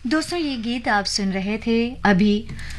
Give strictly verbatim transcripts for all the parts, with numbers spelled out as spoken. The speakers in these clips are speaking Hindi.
दोस्तों ये गीत आप सुन रहे थे अभी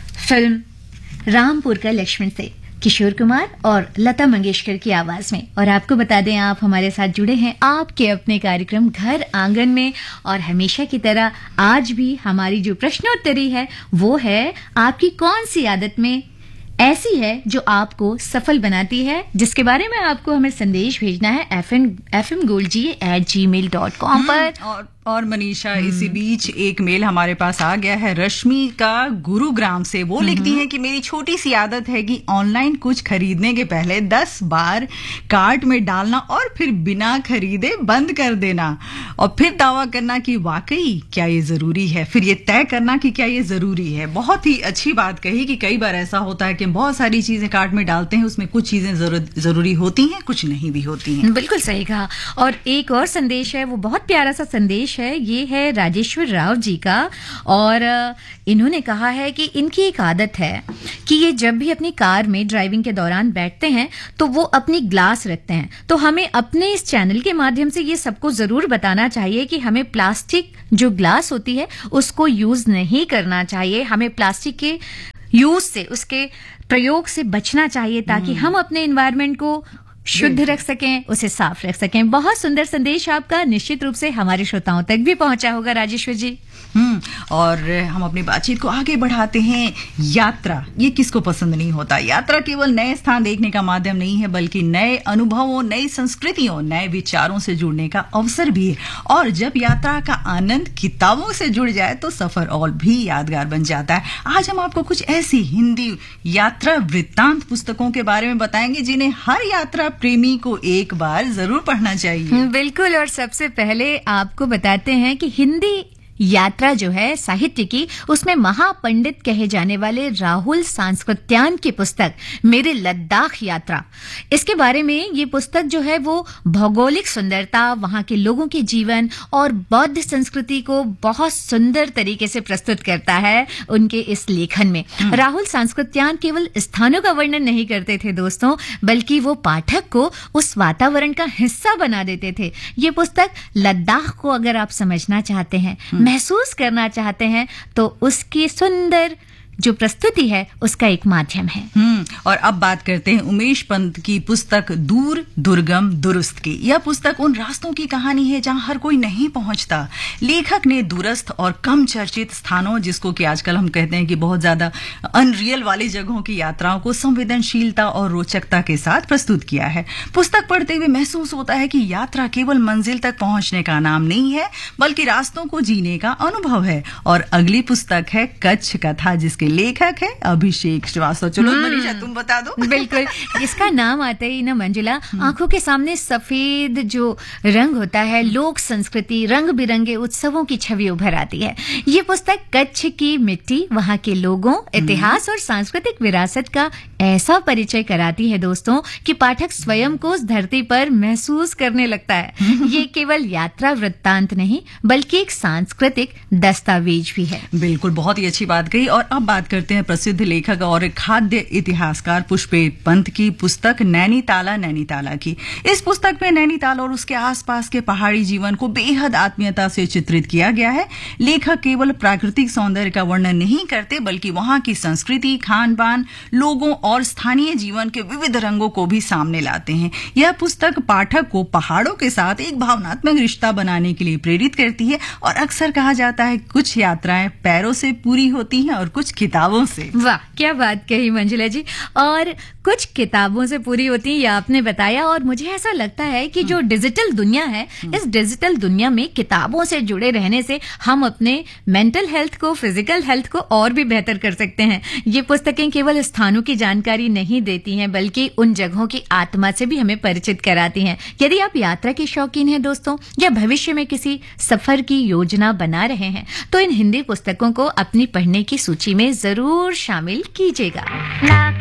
फिल्म रामपुर का लक्ष्मण से किशोर कुमार और लता मंगेशकर की आवाज में। और आपको बता दें आप हमारे साथ जुड़े हैं आपके अपने कार्यक्रम घर आंगन में, और हमेशा की तरह आज भी हमारी जो प्रश्नोत्तरी है वो है आपकी कौन सी आदत में ऐसी है जो आपको सफल बनाती है, जिसके बारे में आपको हमें संदेश भेजना है F M F M gold जी एट जी मेल डॉट कॉम पर। और और मनीषा, इसी बीच एक मेल हमारे पास आ गया है रश्मि का गुरुग्राम से। वो लिखती हैं कि मेरी छोटी सी आदत है कि ऑनलाइन कुछ खरीदने के पहले दस बार कार्ट में डालना और फिर बिना खरीदे बंद कर देना, और फिर दावा करना कि वाकई क्या ये जरूरी है, फिर ये तय करना कि क्या ये जरूरी है। बहुत ही अच्छी बात कही कि कई बार ऐसा होता है कि बहुत सारी चीजें कार्ट में डालते हैं, उसमें कुछ चीजें जरूरी होती हैं, कुछ नहीं भी होती हैं। बिल्कुल सही कहा। और एक और संदेश है, वो बहुत प्यारा सा संदेश है, ये है राजेश्वर राव जी का, और इन्होंने कहा है कि इनकी एक आदत है कि ये जब भी अपनी कार में ड्राइविंग के दौरान बैठते हैं तो वो अपनी ग्लास रखते हैं। तो हमें अपने इस चैनल के माध्यम से ये सबको जरूर बताना चाहिए कि हमें प्लास्टिक जो ग्लास होती है उसको यूज नहीं करना चाहिए, हमें प्लास्टिक के यूज से, उसके प्रयोग से बचना चाहिए, ताकि हम अपने एनवायरनमेंट को शुद्ध रख सकें, उसे साफ रख सकें। बहुत सुंदर संदेश आपका, निश्चित रूप से हमारे श्रोताओं तक भी पहुंचा होगा राजेश्वर जी। हम्म और हम अपनी बातचीत को आगे बढ़ाते हैं। यात्रा, ये किसको पसंद नहीं होता। यात्रा केवल नए स्थान देखने का माध्यम नहीं है, बल्कि नए अनुभवों, नई संस्कृतियों, नए विचारों से जुड़ने का अवसर भी है। और जब यात्रा का आनंद किताबों से जुड़ जाए तो सफर और भी यादगार बन जाता है। आज हम आपको कुछ ऐसी हिंदी यात्रा वृत्तांत पुस्तकों के बारे में बताएंगे जिन्हें हर यात्रा प्रेमी को एक बार जरूर पढ़ना चाहिए। बिल्कुल। और सबसे पहले आपको बताते हैं कि हिंदी यात्रा जो है साहित्य की, उसमें महापंडित कहे जाने वाले राहुल सांस्कृत्यायन की पुस्तक मेरे लद्दाख यात्रा, इसके बारे में ये पुस्तक जो है वो भौगोलिक सुंदरता, वहां के लोगों के जीवन और बौद्ध संस्कृति को बहुत सुंदर तरीके से प्रस्तुत करता है उनके इस लेखन में। राहुल सांस्कृत्यायन केवल स्थानों का वर्णन नहीं करते थे दोस्तों, बल्कि वो पाठक को उस वातावरण का हिस्सा बना देते थे। ये पुस्तक लद्दाख को अगर आप समझना चाहते हैं, महसूस करना चाहते हैं, तो उसकी सुंदर जो प्रस्तुति है उसका एक माध्यम है। हम्म और अब बात करते हैं उमेश पंत की पुस्तक दूर दुर्गम दुरुस्त की। यह पुस्तक उन रास्तों की कहानी है जहां हर कोई नहीं पहुंचता। लेखक ने दूरस्थ और कम चर्चित स्थानों, जिसको कि आजकल हम कहते हैं कि बहुत ज्यादा अनरियल वाली जगहों की यात्राओं को संवेदनशीलता और रोचकता के साथ प्रस्तुत किया है। पुस्तक पढ़ते हुए महसूस होता है कि यात्रा केवल मंजिल तक पहुंचने का नाम नहीं है, बल्कि रास्तों को जीने का अनुभव है। और अगली पुस्तक है कच्छ कथा, जिसके लेखक है अभिषेक श्रीवास्तव। चलो मनीषा तुम बता दो। बिल्कुल। इसका नाम आते ही ना मंजुला, आंखों के सामने सफेद जो रंग होता है, लोक संस्कृति, रंग बिरंगे उत्सवों की छवि उभर आती है। ये पुस्तक कच्छ की मिट्टी, वहां के लोगों, इतिहास और सांस्कृतिक विरासत का ऐसा परिचय कराती है दोस्तों कि पाठक स्वयं को उस धरती पर महसूस करने लगता है। ये केवल यात्रा वृत्तांत नहीं, बल्कि एक सांस्कृतिक दस्तावेज भी है। बिल्कुल, बहुत ही अच्छी बात कही। और अब बात करते हैं प्रसिद्ध लेखक और खाद्य इतिहासकार पुष्पेंद्र पंत की पुस्तक नैनीताला नैनीताला की। इस पुस्तक में नैनीताल और उसके आसपास के पहाड़ी जीवन को बेहद आत्मीयता से चित्रित किया गया है। लेखक केवल प्राकृतिक सौंदर्य का वर्णन नहीं करते, बल्कि वहां की संस्कृति, खान पान, लोगों और स्थानीय जीवन के विविध रंगों को भी सामने लाते हैं। यह पुस्तक पाठक को पहाड़ों के साथ एक भावनात्मक रिश्ता बनाने के लिए प्रेरित करती है। और अक्सर कहा जाता है कुछ यात्राएं पैरों से पूरी होती हैं और कुछ किताबों से। वाह, क्या बात कही मंजुला जी। और कुछ किताबों से पूरी होती है, ये आपने बताया। और मुझे ऐसा लगता है कि जो डिजिटल दुनिया है, इस डिजिटल दुनिया में किताबों से जुड़े रहने से हम अपने मेंटल हेल्थ को, फिजिकल हेल्थ को और भी बेहतर कर सकते हैं। ये पुस्तकें केवल स्थानों की जानकारी नहीं देती हैं, बल्कि उन जगहों की आत्मा से भी हमें परिचित कराती हैं। यदि आप यात्रा के शौकीन हैं दोस्तों, या भविष्य में किसी सफर की योजना बना रहे हैं, तो इन हिंदी पुस्तकों को अपनी पढ़ने की सूची में जरूर शामिल कीजिएगा।